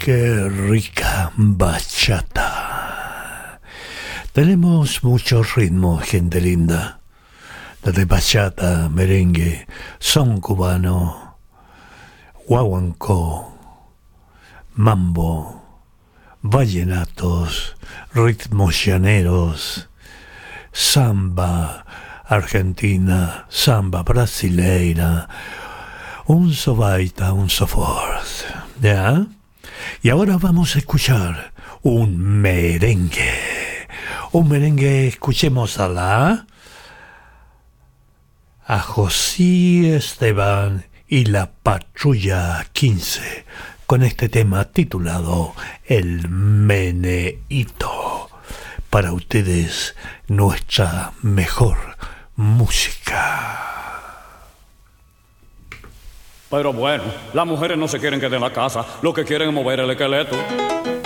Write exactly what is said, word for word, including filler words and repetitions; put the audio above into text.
Qué rica bachata. Tenemos muchos ritmos, gente linda. Desde bachata, merengue, son cubano, guaguancó, mambo, vallenatos, ritmos llaneros, samba argentina, samba brasileira, un sobaita, un so forth, ¿ya? Y ahora vamos a escuchar un merengue. Un merengue, escuchemos a la... a José Esteban y la Patrulla quince, con este tema titulado El Meneíto. Para ustedes, nuestra mejor música. Pero bueno, las mujeres no se quieren quedar en la casa, lo que quieren es mover el esqueleto.